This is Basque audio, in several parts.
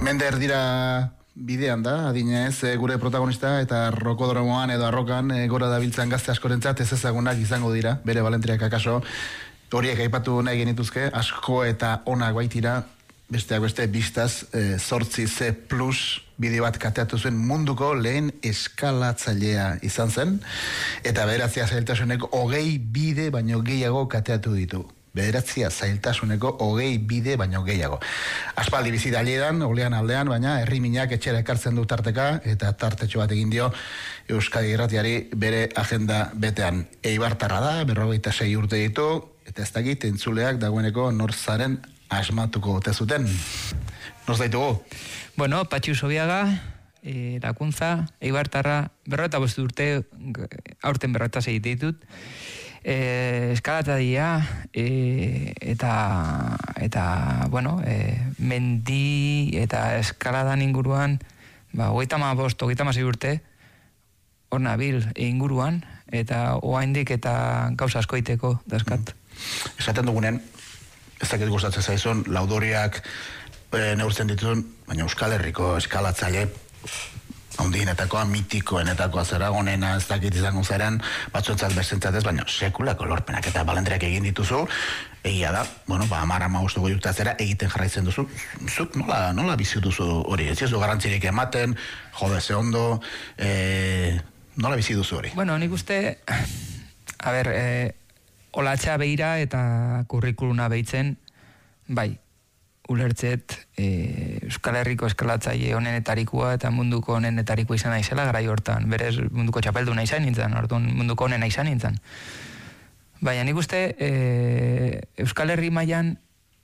Mender dira bidean da, adinez, gure protagonista eta rokodromoan edo arrokan gora dabiltzan gazte askorentzat ez ezagunak izango dira, bere balentriak akaso, horiek aipatu nahi genituzke, asko eta onak baitira, besteak beste bistaz, 8C plus bideo bat kateatu zuen munduko lehen eskalatzailea izan zen, eta bederatzia zailtasunek 20 bide baino gehiago kateatu ditu. Bederatzia zailtasuneko 20 bide baino gehiago. Aspaldi bizi daledan, olean aldean, baina herriminak etxera ekartzen du tarteka, eta tartetxo bat egin dio Euskadi Irratiari bere agenda betean. Eibartarra da, 46 urte ditu, eta ez dakit entzuleak dagoeneko norzaren asmatuko ote zuten. Norz daitugu? Bueno, Patxu Sobiaga, Lakuntza, Eibartarra, 45 urte, aurten 46 ditut. Eskalatadia eta bueno, mendi eta eskaladan inguruan 35-36 urte hor nabil inguruan eta oraindik eta gauza asko egiteko daskat. Esaten dugunen, ez dakit gustatzen zaizun laudoriak neurtzen dituzun, baina Euskal Herriko eskalatzaile handienetakoa, mitikoenetakoa zera, gonena ez dakit izango zaren, batzuentzat bestentzat ez, baina sekulako lorpenak eta balendriak egin dituzu, egia da, bueno, 10-15 urtatzera egiten jarraitzen duzu, zuk nola bizi duzu hori, ez du garrantzirik ematen, jode ze ondo, nola bizi duzu hori? Bueno, nik uste, a ber, olatxa beira eta kurrikuluna behitzen, bai, ulertzet Euskal Herriko eskalatzaile honenetarikoa eta munduko honenetarikoa izan naizela garai hortan. Berez munduko txapelduna izan nintzen, orduan munduko honena izan nintzen. Baina nik uste Euskal Herri mailan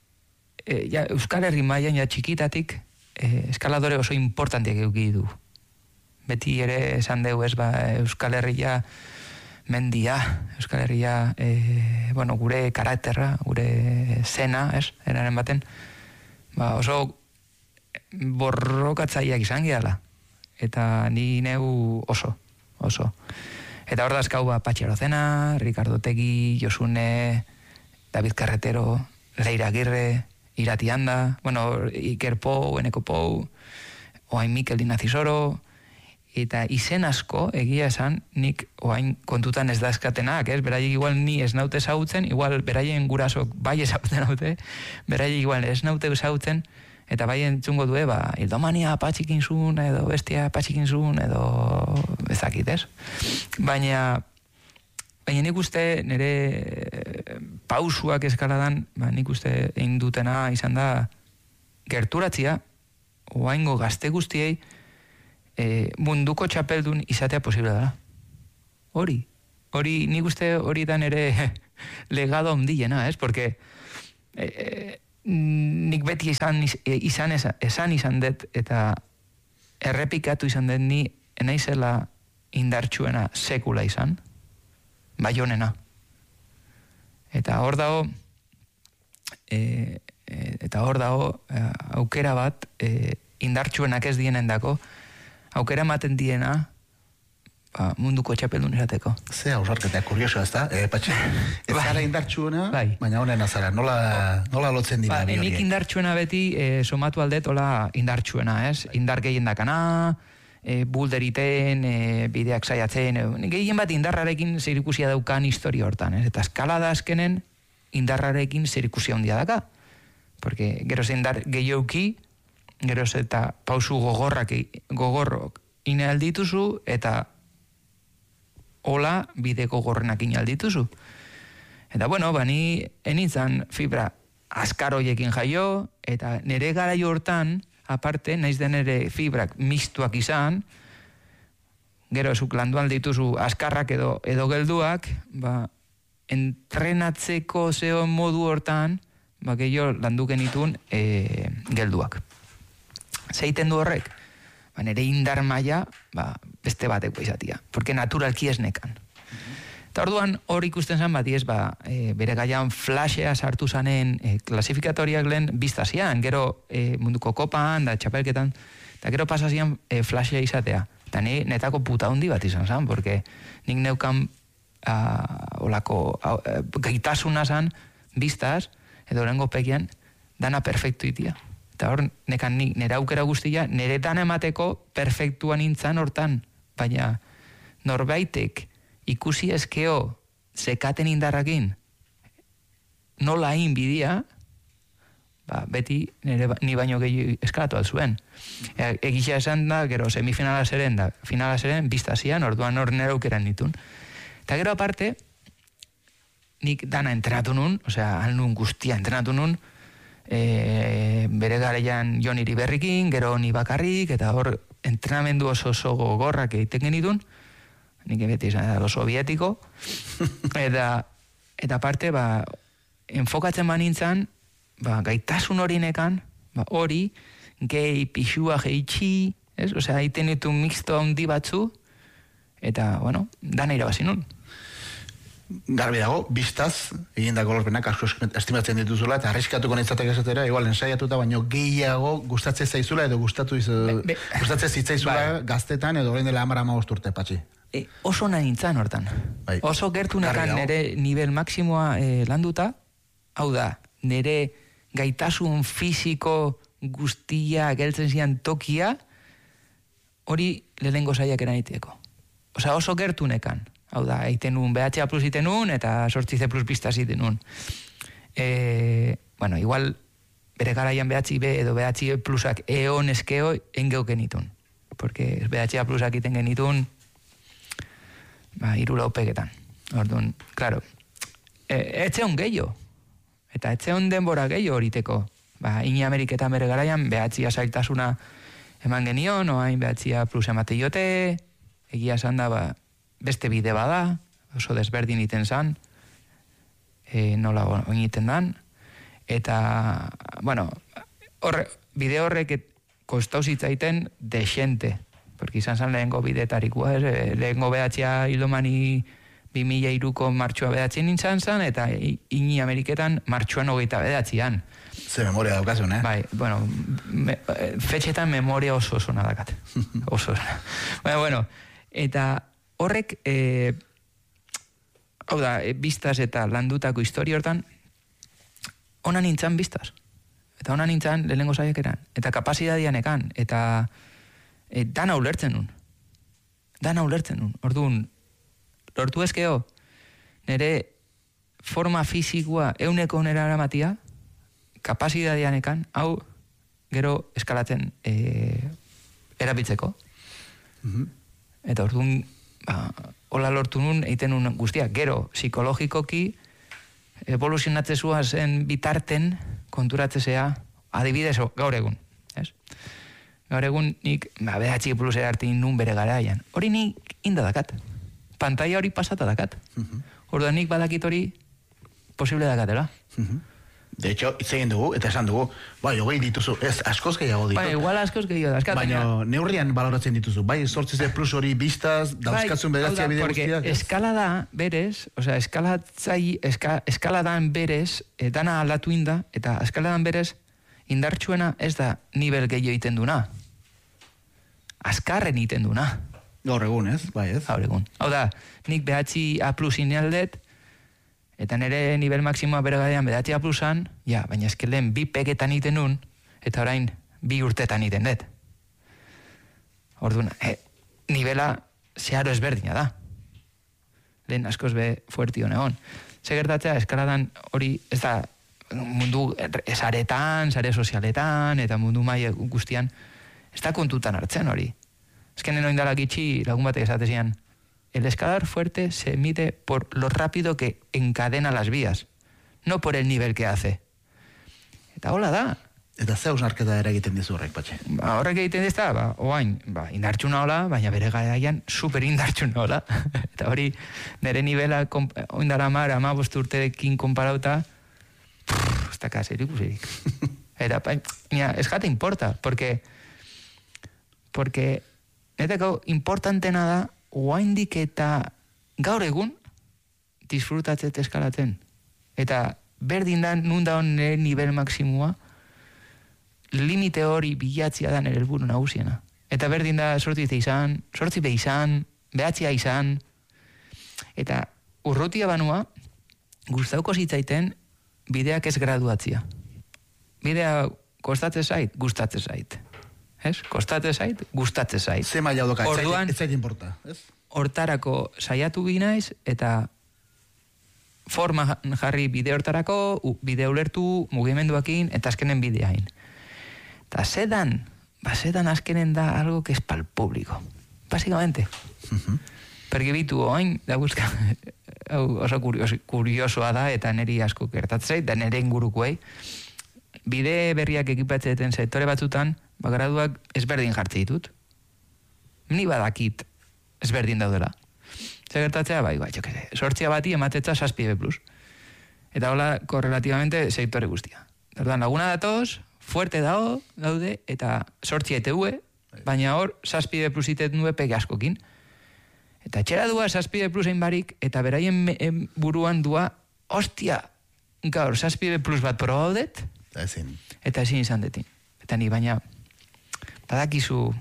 ja txikitatik eskaladore oso importantiak eduki du. Beti ere esan deu ez, Euskal Herria mendia, Euskal Herria bueno, gure karakterra, gure zena, ez, eraren baten, oso borrokatzaileak izan gehala. Eta ni neu oso. Eta hor dazkau Patxi Arozena, Ricardo Tegi, Josune, David Carretero, Leira Agirre, Irati Anda, bueno, Iker Pou, Eneko Pou, oain Mikel Dinazizoro, eta izen asko, egia esan, nik oain kontutan ez dazkatenak, ez? Beraiek igual ni ez naute zautzen, igual beraien gurasok bai ezauten naute, beraiek igual ez naute zautzen, eta bai entzungo due, Ildomania patxikin zuen, edo bestia patxikin zuen, edo ezakit, ez? Baina nik uste nire pausuak eskaladan, nik uste egin dutena izan da gerturatzia, oaingo gazte guztiei, munduko txapeldun izatea posible dara. Hori nik uste hori dan ere legado handiena, ez? Porque nik beti esan dut eta errepikatu izan dut ni enaizela indartsuena sekula izan, baionena. Eta hor dago aukera bat indartsuenak ez dienendako, aukera ematen diena munduko txapeldun esateko. Ze hausarketea kurioso ez da, Patxi? Ez zara indartsuena, baina honen azara, nola lotzen dira bi horiek? Nik indartsuena beti somatu aldet hola indartsuena, ez? Indar gehien dakana, bulderiten, bideak saiatzen, gehien bat indarrarekin zerikusia daukan historia hortan, ez? Eta eskalada azkenen indarrarekin zerikusia handia daka. Porque geroz indar gehioki, geroz eta pausu gogorrok inaldituzu eta hola bide gogorrenak inaldituzu. Eta bueno, ni enitzan fibra askaroiekin jaio, eta nire garai hortan, aparte, naiz den ere fibrak mixtuak izan, gero zuk landuan dituzu askarrak edo gelduak, entrenatzeko zeo modu hortan, gehiago landu genitun gelduak. Zeiten du horrek? Nire indar maila, beste bateko izatia. Porque naturalki ez nekan. Eta orduan hor ikusten zan ez, bere gaian flashea sartu zanen klasifikatoriak lehen biztazian, gero munduko kopan, da txapelketan, eta gero pasazian flashea izatea. Eta ni netako puta hundi bat izan zan, porque nik neukan olako gaitasuna zan biztaz, edo orengo pekian, dana perfectu itia. Eta hor, nekan nire aukera guztia, nire dan emateko perfektuan nintzen hortan, baina norbaitek ikusi ezkeo zekaten indarrakin, nola hain bidia, beti ni baino gehi eskalatu alzuen. Egizia esan da, gero semifinala zeren da, finala zeren, biztazian, orduan hor nire aukeran nitun. Eta gero aparte, nik dana entrenatu nun, osea, alnun guztia entrenatu nun, bere garaian Jon Iriberrikin, gero ni bakarrik, eta hor entrenamendu oso gogorrak egiten genitun, nik beti izan da oso sovietiko, eta aparte, enfokatzen banintzan, gaitasun hori nekan, hori, gehi, pixua, geitxi, ez? Osea, haiten ditu mixto handi batzu, eta, bueno, dana irabazi nun. Garbi dago, biztaz, egindako lorpenak asko estimatzen dituzula, eta arriskatuko nintzatek esatera, igual ensaiatuta, baino gehiago gustatzen zaizula, edo gustatzen zitzaizula gaztetan, edo orain dela 10-15 urte, Patxi. Oso nahi nintzen hortan. Oso gertu nekan nire nivel maksimoa landuta, hau da, nire gaitasun fisiko guztia geltzen zian tokia, hori lehengo zaiak eranitieko. Osea, oso gertu nekan. Hau da, eiten nun BHA plus iten nun, eta 8C plus biztaz iten nun. Bueno, igual, bere garaian BHI B edo BHI plusak eon eskeo engeu genitun. Porque BHA plusak iten genitun, 3 laupeketan. Orduan, claro, etxe hon gehiago. Eta etxe hon denbora gehiago horiteko. Ini Ameriketan bere garaian, BHI zailtasuna eman genion, oain BHI plus emate jote, egia esan da, beste bide bada, oso desberdin iten zan, nola oiniten dan, eta, bueno, bide horrek kostau zitzaiten desente, porque izan zan lehengo bidetarikoa, lehengo behatxea hildomani 2003ko martxua behatxen nintzen zan, eta ini Ameriketan martxuan 29an. Ze memoria daukazun, Bai, bueno, fetxetan memoria oso nadakat. Oso. Bueno, eta horrek, hau da, biztaz eta landutako historia hortan, ona nintzen biztaz. Eta ona nintzen lehenengo zaiak eran. Eta kapazidadian ekan. Eta dana ulertzen nun. Orduan, lortu ezkeo, nire forma fizikoa euneko nera aramatia, kapazidadian ekan, hau gero eskalatzen erabiltzeko. Eta orduan, hola lortu nun, eiten nun guztia. Gero, psikologikoki, evoluzionatzezua zen bitarten konturatzezea, adibidez, gaur egun. Gaur egun nik, BHI plus erartin nun bere garaian. Hori nik indadakat. Pantalla hori pasata dakat. Orduan nik badakit hori posible dakatela. De hecho, hitz egin dugu, eta esan dugu, hogei dituzu, ez, askoz gehiago ditu. Igual askoz gehiago da. Baina neurrian baloratzen dituzu, 8C plus hori biztaz, dauzkatzun bederazia bide guztiak. Eskalada berez, osea, eskaladan berez, dana aldatu inda, eta eskaladan berez, indartsuena ez da nivel gehiago iten duna. Azkarren iten duna. Gaur egun, ez? Bai, ez? Gaur egun. Hau da, nik BHI A plus inealdet, eta nire nivel maksimoa bere gaian BHI A plusan, baina eskelen 2 peketan iten nun, eta orain 2 urtetan iten dut. Orduan, nivela zeharo ezberdina da. Lehen askoz be fuerti honegon. Segertatzea, eskaladan hori, ez da, mundu esaretan, sare sozialetan, eta mundu maile guztian, ez da kontutan hartzen hori. Ezkenen oindalak itxi lagun batek esatezian, el escalador fuerte se mide por lo rápido que encadena las vías, no por el nivel que hace. Eta hola da. Eta ze hausnarketa ere egiten dizu horrek, Patxe? Horrek egiten diz da, oain, indartxuna hola, baina bere garaian super indartxuna hola. Eta hori, nire nivela oindara 15 urterekin konparauta, ez da kasi erikusirik. Eta, ez jate importa, porque neteko importantena da, oaindik eta gaur egun disfrutatzet eskalatzen. Eta berdin da, nunda hon nire nivel maksimua, limite hori bilatzia da nire helburu nagusiena. Eta berdin da, sortzi be izan, behatzia izan, eta urrutia banua, gustauko zitzaiten bideak ez graduatzia. Bidea kostatzen zait, gustatzen zait. Ez? Kostatzen zait, gustatzen zait. Ze maila doka, Orduan, ez zait importa, ez? Hortarako saiatu ginaiz, eta forma jarri bide hortarako, bide ulertu, mugimenduakin, eta azkenen bideain. Eta zedan azkenen da algo que es pa'l público. Básicamente. Perquè bitu oain, da busca, oso kuriosoa da, eta neri asko gertatzei, da nere ingurukoei, bide berriak ekipatzeten sektore batzutan, graduak ezberdin jartze ditut. Ni badakit ezberdin daudela. Zer gertatzea, sortzia bati ematetza 7B+. Eta hola, korrelatibamente, sektore guztia. Orduan, laguna datoz, fuerte daude, eta sortzia ETV, baina hor, 7B+ iten nue pege askokin. Eta txera dua 7B+ egin barik, eta beraien buruan dua, hostia, gaur, 7B+ bat probaudet, eta ezin izan detin. Eta ni, baina, badakizu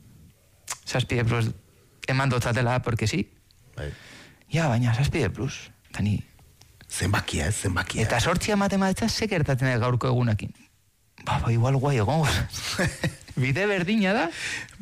7B+ eman dotzatela, porque sí. Ja, baina 7B+. Eta ni... Zenbakia. Eta sortzia matematikza ze gertatzen da gaurko egunakin. Igual guai egon. Bide berdina da.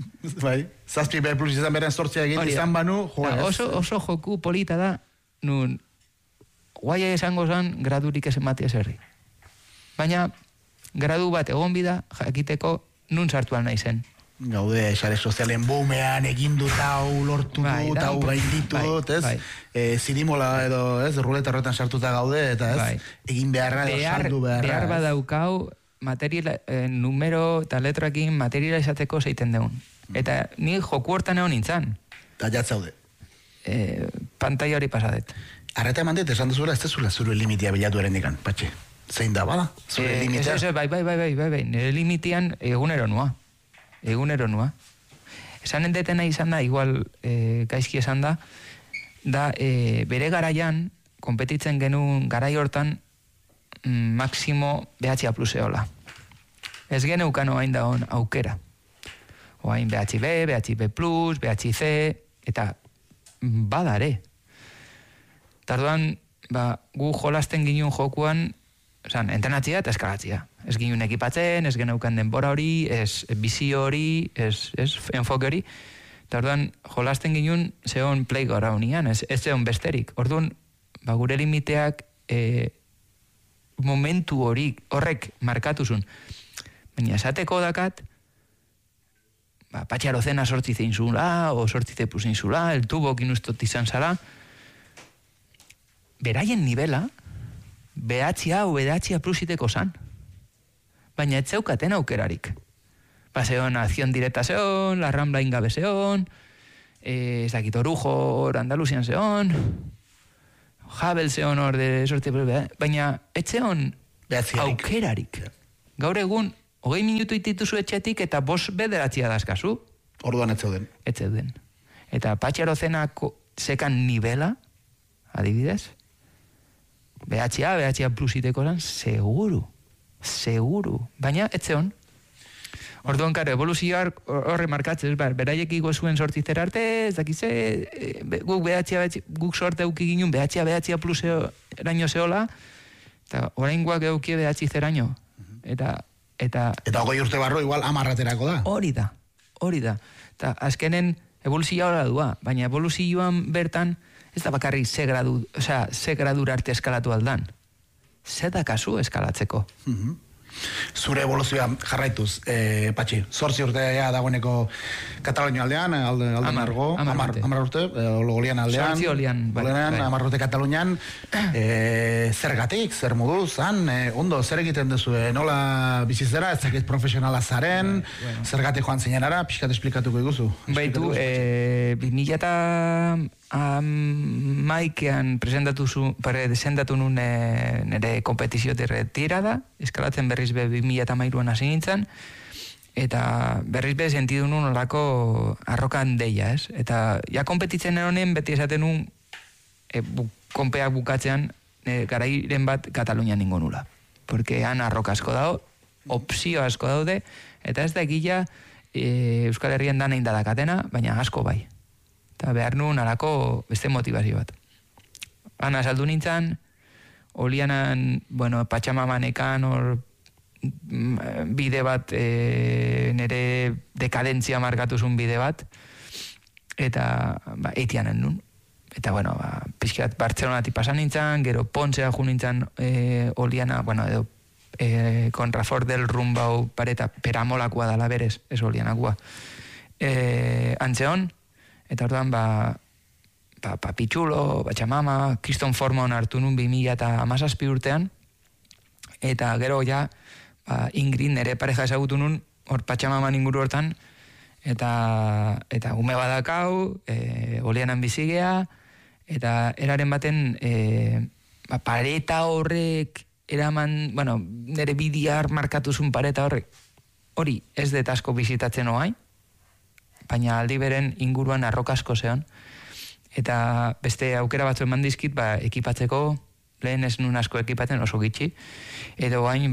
7B+ izan beren sortzia egin izan banu, oso joku polita da, nun guai esango zan gradurik ez ematia zerri. Baina gradu bat egon bida jakiteko nun sartuan nahi zen. Gaude, sare sozialen boomean egindu tau, lortu du, tau gainditut, ez? Zirimola edo, ez? Ruleta horretan sartuta gaude, eta ez? Egin beharra edo saldu beharra. Behar badaukau, numero eta letroekin materiala izateko zeiten deun. Eta ni joku hortan egon nintzen. Eta jatzaude. Pantaia hori pasadet. Arreta eman dit, esan duzula, ez dezula zure limitia bilatu erendikan, patxe. Zein da, bada? Zure limitea? Bai. Nire limitian egunero nua. Esan endetena izan da, igual gaizki esan da, bere garaian, konpetitzen genuen garai hortan, máximo BHA plus eola. Ez geneukan oain da hon aukera. Oain BHB, BHB plus, BHC, eta badare. Tarduan, gu jolasten ginen jokuan, entrenatzia eta eskalatzia. Ez ginen ekipatzen, ez geneukan denbora hori, ez bizio hori, ez enfoke hori. Tarduan, jolasten ginen zehon playgroundian, ez zehon besterik. Orduan, gure limiteak momentu horrek markatuzun. Baina esateko dakat, patxarozena sortzi zein zula, o sortzi zepuz zein zula, el tubok inustot izan zara, beraien nivela, BHA o BHA plusiteko zan. Baina ez zeukaten aukerarik. Zeon, Acción Directa zeon, La Rambla ingabe zeon, ez dakit Orujo, Andaluzian zeon, Jabel zeon hor de sortzi, baina ez zeon aukerarik. Gaur egun, 20 minutu itituzu etxetik eta 5 bederatzia dazkazu. Orduan ez zeuden. Ez zeuden. Eta patxarozenako sekan nivela, adibidez, BHA plusiteko zan, seguru. Baina, ez zeon. Orduan, karo, evoluzioa horre markatzen, beraiek igo zuen sortzizera arte, ez dakize, guk sorte euki ginen BHA plus eraino zeola, eta orain guak euki BHA-zeraino. Eta 20 urte barro igual 10 aterako da. Hori da. Eta azkenen evoluzioa hori dua, baina evoluzioan bertan ez da bakarri ze gradura arte eskalatu aldan. Ze da kasu eskalatzeko. Zure evoluzioa jarraituz, Patxi, 8 urte dagoeneko Katalonio aldean, alde margo, 10 urte, Olian aldean, 10 urte Katalunian, zergatik, zer modu, zan, ondo, zer egiten duzu, nola bizizera, ez dakit profesionala zaren, zergatik joan zinenara, pixkat esplikatuko iguzu. Baitu, 2011an presentatu nun nire kompetizio retirada, eskalatzen berriz be 2013an hasi nintzen, eta berriz be sentidu nun olako arrokan deia, ez? Eta ja kompetitzen eronen beti esaten nun konpeak bukatzean garairen bat Katalunian ningo nula. Porque han arroka asko dago, opzio asko daude, eta ez da egila Euskal Herrian da nein dadakatena, baina asko bai. Eta behar nuen alako beste motivazio bat. Ana saldu nintzen, Olianan, Patxamamanekan, hor bide bat, nire dekadentzia markatuzun bide bat, eta eitianen nun. Eta, bueno, pixkat Bartzelonatik pasan nintzen, gero Pontzea ju nintzen Oliana, bueno, edo Kontrafort del Rumbau pareta peramolakoa dala berez, ez Olianakua. Antzeon, eta orduan, Pitxulo, Batxamama, Kriston Formon hartu nun 2017 urtean, eta gero ja, Ingrid nere pareja ezagutu nun, hor Patxamaman inguru hortan, eta ume badakau, Olianan bizigea, eta eraren baten pareta horrek eraman, bueno, nire bidiar markatuzun pareta horrek, hori ez dut asko bizitatzen oai, baina aldi beren inguruan arroka asko zeon, eta beste aukera batzu eman dizkit, ekipatzeko, lehen ez nun asko ekipatzen oso gitxi, edo hain,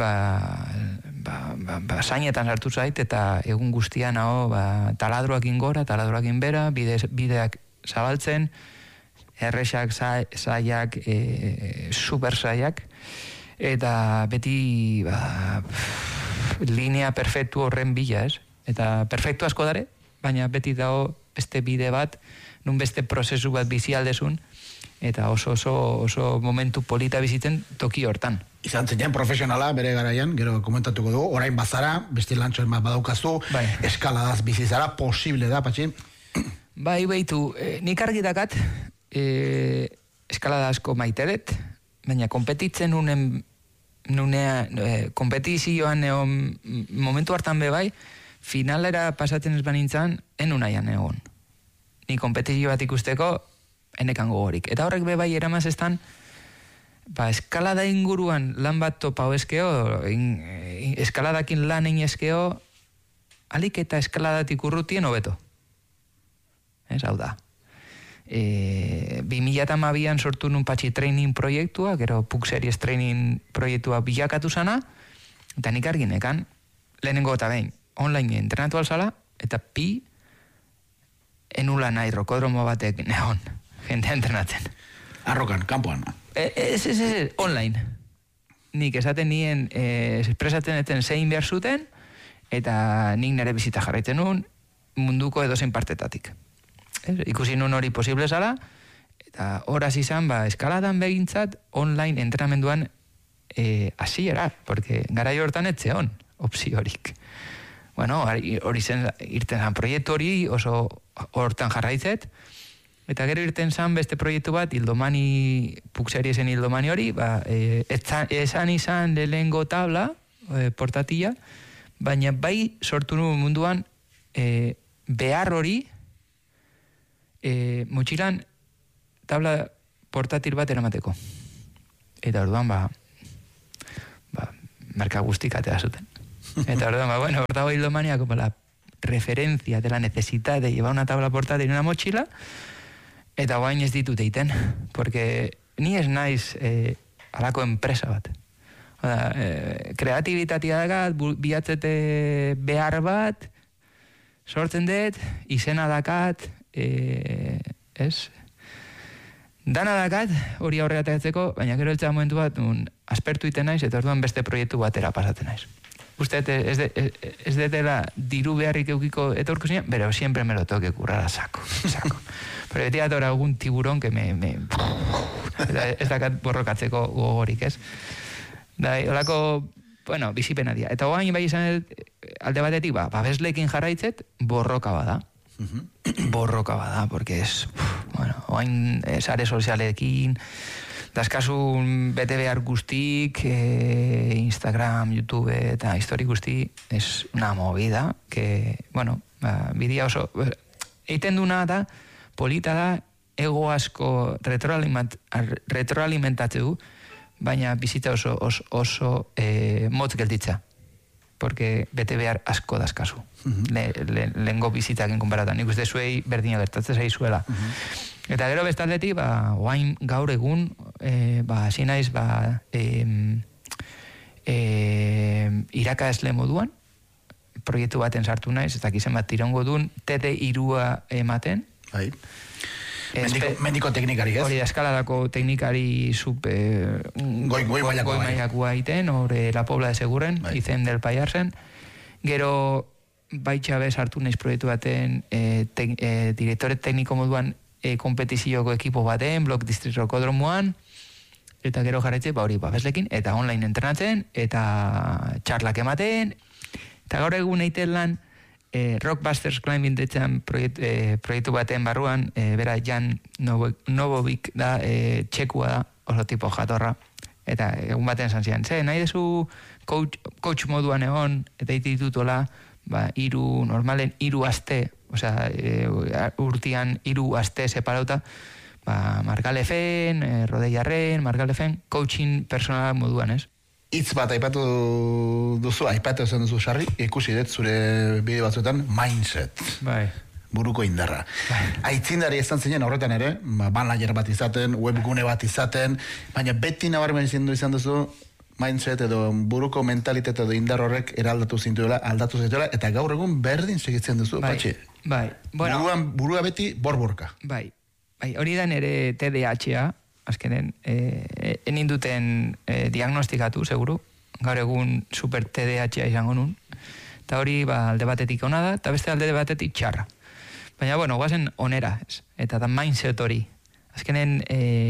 zainetan sartu zait, eta egun guztian hau, taladroak ingora, taladroak inbera, bideak zabaltzen, erresak, zaiak, super zaiak, eta beti linea perfektu horren bila, ez? Eta perfektu asko dare, baina beti dago beste bide bat, nun beste prozesu bat bizi aldezun, eta oso momentu polita bizitzen toki hortan. Izan zen profesionala bere garaian, gero komentatuko dugu, orain bazara, beste lantxoen bat badaukazu, eskaladaz bizizara, posible da, Patxi? Bai, baitu, nik argitakat, eskalada asko maite dut, baina kompetitzen kompetizioan momentu hartan bai, finalera pasatzen ez banintzan, enunaian egon. Ni kompetizio bat ikusteko, enekan gogorik. Eta horrek bai eramaz estan, eskalada inguruan lan bat topau eskeo, eskaladakin lan egin eskeo, alik eta eskaladatik urrutien hobeto. Ez, hau da. 2012an sortu nun Patxi training proiektua, gero Puck Series training proiektua bilakatu zana, eta nik arginekan, lehenengo eta behin, online entrenatu alzala, eta enula nahi rokodromo batek neon, jendea entrenatzen. Arrokan, kampuan. Ez, online. Nik esaten nien, espresatzen eten zein behar zuten, eta nik nire bizita jarraitzen nun, munduko edozein partetatik. Ikusi nun hori posible zala, eta horaz izan, eskaladan begintzat, online entrenamenduan hasiera, porque garai hortan etzeon, opzio horik. Bueno, hori zen, irten zan proiektu hori, oso hortan jarraitzet, eta gero irten zan beste proiektu bat, Hildomani, Puck Seriesen Hildomani hori, esan izan lehengo tabla, portatila, baina bai sortu nun munduan behar hori, motxilan tabla portatil bat eramateko. Eta orduan, marka guztik atea zuten. Eta orduan, bueno, ordago Hildomania como la referencia de la necesidad de llevar una tabla portátil en una mochila, eta guain ez ditut eiten, porque ni ez naiz alako enpresa bat. Kreatibitatea dakat, bihatzete behar bat, sortzen dut, izena dakat, ez? Dana dakat, hori aurrera tegatzeko, baina gero eltzea momentu bat, aspertu iten naiz, eta orduan beste proiektu batera pasatzen naiz. Uste, ez detela diru beharrik eukiko etorkusinean, pero siempre me lo tengo que currar a saco. Pero beti atora algún tiburón que ez dakat borrokatzeko gogorik, ez? Da, holako, bueno, bizipena dia. Eta hoain bai izan alde batetik, babeslekin jarraitzet, borroka bada. Borroka bada, porque es, bueno, hoain sare sozialekin, daskasun bete behar guztik, Instagram, YouTube eta histori guzti, es una movida, que, bueno, bidia oso, eiten duna da, polita da, ego asko retroalimentatze du, baina bizitza oso motz gelditza, porque bete behar asko daskazu. Lehengo bizitaken konparatan, nik uste zuei berdina gertatzen zaizuela. Eta gero bestaldetik, oain gaur egun, hasi naiz, irakasle moduan, proiektu baten sartu naiz, eta kizen bat tirongo duen, TD irua ematen. Mendiko teknikari, ez? Hori da, eskalarako teknikari goi mailakoa egiten, hori La Pobla de Seguren, izen del Paiarzen. Gero, baitxabe sartu naiz proiektu baten direktore tekniko moduan kompetizioko ekipo baten, Blok District Rokodromoan, eta gero jarretxe, hori babeslekin, eta online entrenatzen, eta txarlak ematen, eta gaur egun eiten lan, Rockbusters Climbing detzen proiektu baten barruan, bera Jan Novovic da, txekua da, oso tipo jatorra, eta egun baten zanzian, nahi dezu coach moduan egon, eta dititutola, normalen 3 aste, osea, urtian 3 aste separauta, Margalefen, Rodeiarren, Margalefen, coaching personal moduan, ez? Hitz bat aipatu duzu, sarri, ikusi dut zure bideo batzuetan, mindset. Bai. Buruko indarra. Aitzindari izan zinen horretan ere, manager bat izaten, webgune bat izaten, baina beti nabarmen izan duzu, mindset edo buruko mentalitate edo indar horrek aldatu zituela, eta gaur egun berdin segitzen duzu, patxi. Bai. Bueno, burua beti borborka. Bai, hori da nere TDAH-a, azkenen, eninduten diagnostikatu, seguru, gaur egun super TDAH-a izango nun, eta hori alde batetik ona da, eta beste alde batetik txarra. Baina, guazen onera, ez? Eta da mindset hori. Azkenen,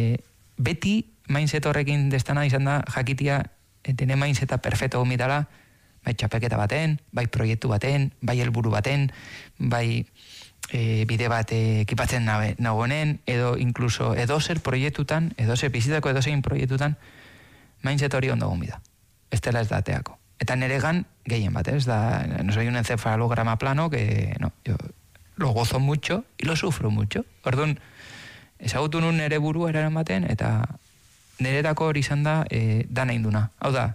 beti mindset horrekin destana izan da, jakitia, tene mindseta perfecto gomitala, bai txapelketa baten, bai proiektu baten, bai helburu baten, bai bide bat ekipatzen nagoenen, edo incluso edozer proiektutan, bizitako edozein proiektutan, mindset hori ondo gomita. Ez dela ez dateako. Eta neregan gehien bat, ez da, no soy un encefalograma plano, que no, yo lo gozo mucho y lo sufro mucho. Orduan, ezagutu nun nere burua eraren baten, eta neretako hori izan da dana induna. Hau da,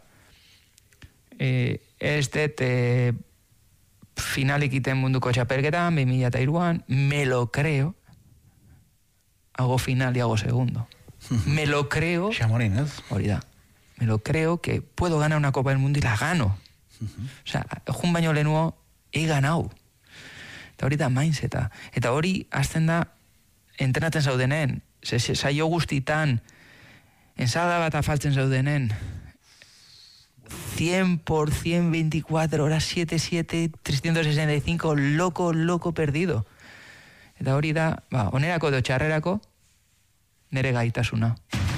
ez dut finalik iten munduko txapelketan, 2003an, me lo creo, hago final y hago segundo. Me lo creo, Xamorín, ¿es? Hori da, me lo creo que puedo ganar una Copa del Mundo y la gano. O sea, jun baino lehenuo, he ganau. Eta hori da mindseta. Eta hori, azten da, entrenatzen zaudenen, saio guztitan, ensada bat afaltzen zaudenen, 100%, 24 horas, 7/7, 365, loco perdido. Eta hori da, onerako edo txarrerako, nere gaitasuna.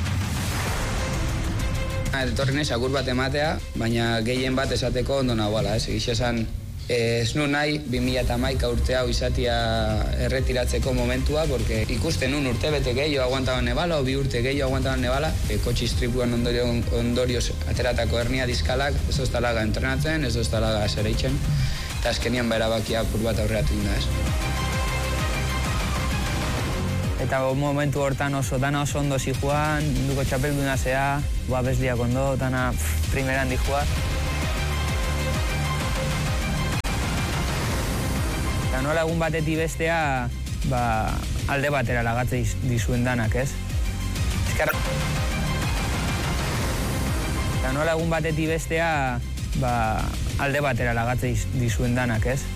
Etorri naiz agur bat ematea, baina gehien bat esateko ondo nagoala, ez? Egiz esan, ez nu nahi 2011 urte hau izatia erretiratzeko momentua, porque ikusten nun urte bete gehiago aguantaban nebala, o 2 urte gehiago aguantaban nebala, kotxe istripuan ondorioz ateratako hernia diskalak, ez doztalaga entrenatzen, ez doztalaga zereitzen, eta azkenian erabakia apur bat aurreatu inda, ez? Eta momentu hortan dana oso ondo zijuan, munduko txapelduna zea, bezliak ondo, dana primeran dijua. Eta nola egun batetik bestea, alde batera lagatze dizuen danak, ez? Eta nola egun batetik bestea, alde batera lagatze dizuen danak, ez?